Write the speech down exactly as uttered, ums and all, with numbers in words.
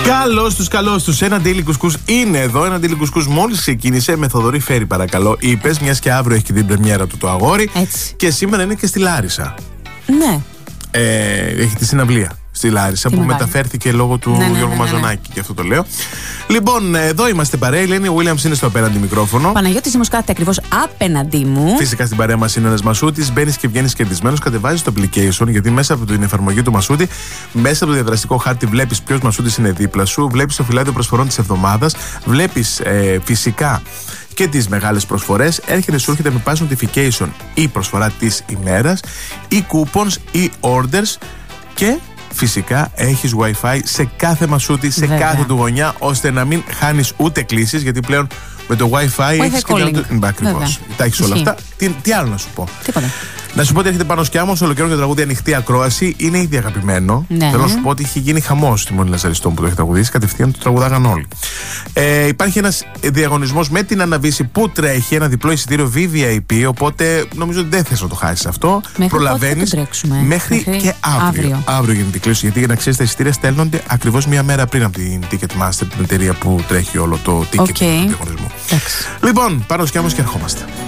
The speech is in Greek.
Καλώς τους, καλώς τους. Ένα Daily Κουσκούς είναι εδώ. Ένα Daily Κουσκούς μόλις ξεκίνησε. Με Θοδωρή Φέρη, παρακαλώ. Είπες, μιας και αύριο έχει και την πρεμιέρα του το αγόρι. Έτσι. Και σήμερα είναι και στη Λάρισα. Ναι. Ε, έχει τη συναυλία στη Λάρισα που μεγάλη. μεταφέρθηκε λόγω του ναι, ναι, Γιώργου ναι, ναι, ναι. Μαζονάκη, και αυτό το λέω. Λοιπόν, εδώ είμαστε παρέα. Η Ελένη Williams είναι στο απέναντι μικρόφωνο. Παναγιώτης Δήμος κάθεται ακριβώς απέναντί μου. Φυσικά στην παρέα μας είναι ένας Μασούτης. Μπαίνεις και βγαίνεις κερδισμένος. Κατεβάζεις το application, γιατί μέσα από την εφαρμογή του Μασούτη, μέσα από το διαδραστικό χάρτη, βλέπεις ποιος Μασούτης είναι δίπλα σου. Βλέπεις το φυλάδιο προσφορών της εβδομάδας. Βλέπεις ε, φυσικά και τις μεγάλες προσφορές. Έρχεται, σου έρχεται με pass notification η προσφορά της ημέρας, ή coupons ή orders, και φυσικά έχεις Wi-Fi σε κάθε Μασούτη, σε Βέβαια. κάθε του γωνιά, ώστε να μην χάνεις ούτε κλήσεις, γιατί πλέον με το Wi-Fi έχεις και το. Ακριβώς. Τα έχεις όλα αυτά. Τι, τι άλλο να σου πω. Τίποτα. Να σου πω ότι έρχεται πάνω σκιάμος ολοκαίρινο τραγούδι Ανοιχτή Ακρόαση. Είναι ήδη αγαπημένο. Ναι. Θέλω να σου πω ότι έχει γίνει χαμός στη Μόνη Λαζαριστών που το έχει τραγουδίσει. Κατευθείαν το τραγουδάγαν όλοι. Ε, υπάρχει ένας διαγωνισμός με την Αναβίση που τρέχει. Ένα διπλό εισιτήριο βι βι άι πι. Οπότε νομίζω ότι δεν θες να το χάσεις αυτό. Προλαβαίνεις μέχρι, μέχρι και αύριο. Αύριο, αύριο γίνεται η κλήρωση. Γιατί για να ξέρεις, τα εισιτήρια στέλνονται ακριβώς μία μέρα πριν από την Ticketmaster, την εταιρεία που τρέχει όλο το ticket okay. του διαγωνισμού. Λοιπόν, πάνω σκιάμος και ερχόμαστε.